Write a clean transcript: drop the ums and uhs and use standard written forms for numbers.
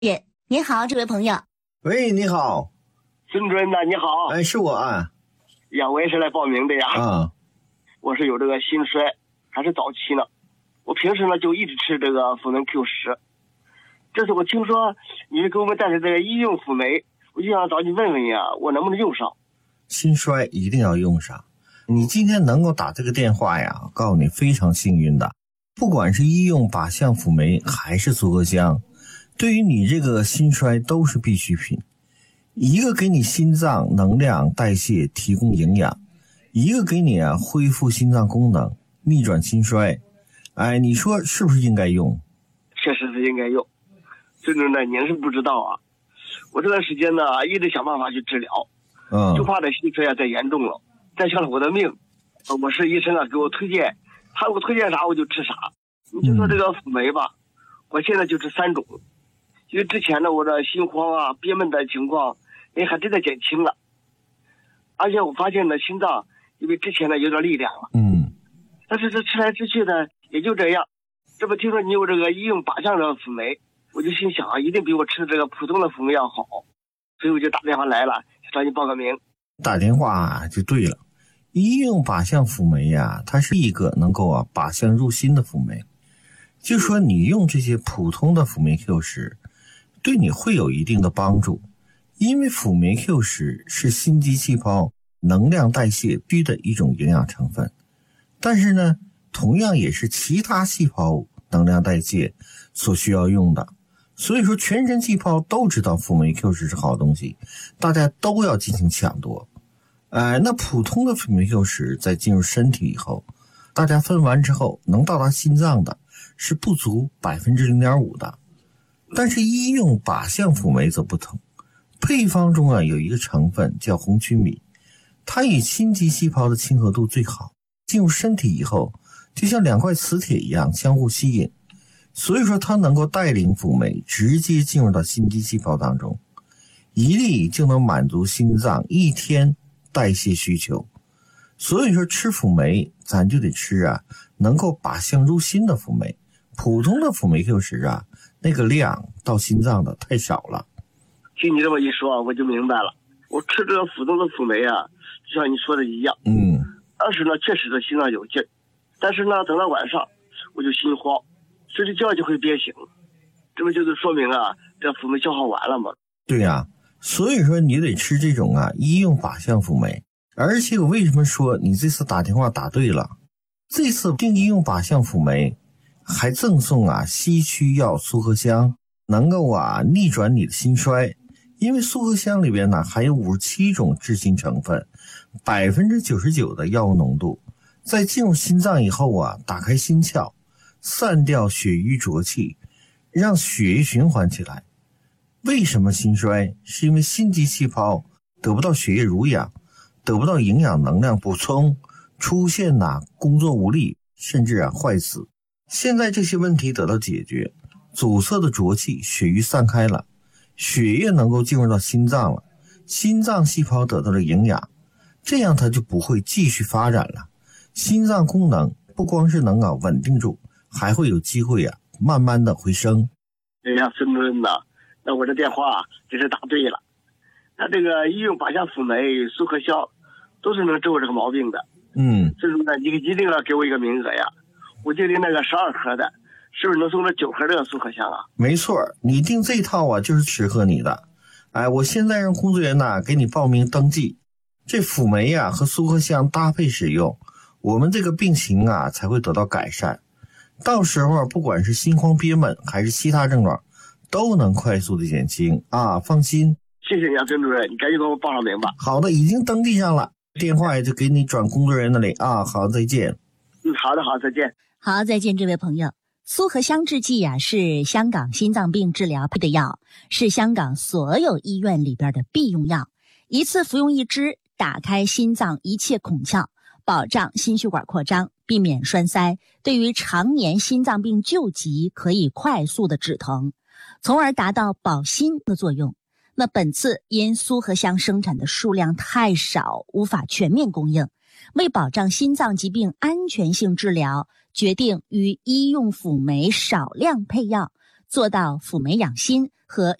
你好，这位朋友。 喂，你好， 孙主任呐，你好。 哎，是我啊。 呀，我也是来报名的呀。 啊， 我是有这个心衰，还是早期呢。我平时呢就一直吃这个辅酶 Q10。这次我听说你给我们带来这个医用辅酶，我就想找你问问呀，我能不能用上？ 心衰一定要用上。你今天能够打这个电话呀，我告诉你非常幸运的。不管是医用靶向辅酶还是苏合香，对于你这个心衰都是必需品。一个给你心脏能量代谢提供营养，一个给你恢复心脏功能，逆转心衰。哎，你说是不是应该用？ 确实是应该用。孙主任，您是不知道啊，我这段时间呢一直想办法去治疗，就怕这心衰再严重了，再伤了我的命。我是医生给我推荐，他给我推荐啥我就吃啥。你就说这个辅酶吧，我现在就吃3种，因为之前呢我的心慌憋闷的情况还真的减轻了，而且我发现呢心脏因为之前呢有点力量了，但是这吃来吃去的也就这样。这不听说你有这个医用靶向的辅酶，我就心想一定比我吃这个普通的辅酶要好，所以我就打电话来了，找你报个名。 打电话就对了，医用靶向辅酶它是一个能够靶向入心的辅酶。就说你用这些普通的辅酶 Q10 对你会有一定的帮助，因为辅酶 Q10 是心肌细胞能量代谢必的一种营养成分，但是呢同样也是其他细胞能量代谢所需要用的。所以说全身细胞都知道辅酶 Q10 是好东西，大家都要进行抢夺。那普通的辅酶 Q10 在进入身体以后，大家分完之后能到达心脏的是不足 0.5% 的。但是医用靶向辅酶则不同，配方中有一个成分叫红曲米，它与心肌细胞的亲和度最好，进入身体以后就像2块磁铁一样相互吸引，所以说它能够带领辅酶直接进入到心肌细胞当中，一粒就能满足心脏1天代谢需求。所以说吃辅酶咱就得吃能够靶向入心的辅酶，普通的辅酶 Q10 那个量到心脏的太少了。 听你这么一说我就明白了，我吃这个普通的辅酶就像你说的一样，当时呢确实是心脏有劲，但是呢等到晚上我就心慌，睡着觉就会憋醒，这不就是说明这辅酶消耗完了吗？ 对呀，所以说你得吃这种医用靶向辅酶。而且我为什么说你这次打电话打对了，这次定医用靶向辅酶还赠送西区药苏合香，能够逆转你的心衰。因为苏合香里边呢含有57种治心成分，99%的药物浓度，在进入心脏以后打开心窍，散掉血瘀浊气，让血液循环起来。为什么心衰？是因为心肌细胞得不到血液濡养，得不到营养能量补充，出现工作无力，甚至坏死。现在这些问题得到解决，阻塞的浊气血瘀散开了，血液能够进入到心脏了，心脏细胞得到了营养，这样它就不会继续发展了。心脏功能不光是能稳定住，还会有机会慢慢的回升。 哎呀，孙主任那我这电话真是打对了。他这个医用靶向辅酶、苏合香都是能治我这个毛病的。孙主任，你一定要给我一个名额呀！我就订那个12盒的，是不是能送这9盒这个苏合香没错，你订这套就是适合你的。我现在让工作人员给你报名登记，这辅酶和苏合香搭配使用，我们这个病情才会得到改善。到时候不管是心慌憋闷还是其他症状，都能快速的减轻放心。 谢谢你孙主任，你赶紧给我报上名吧。 好的，已经登记上了，电话也就给你转工作人员那里好，再见。 好的，再见。 好，再见，这位朋友。苏合香制剂是香港心脏病治疗配的药，是香港所有医院里边的必用药。一次服用1支，打开心脏一切孔窍，保障心血管扩张，避免栓塞，对于常年心脏病救急可以快速的止疼，从而达到保心的作用。那本次因苏合香生产的数量太少，无法全面供应，为保障心脏疾病安全性治疗，决定与医用辅酶少量配药， 做到辅酶养心和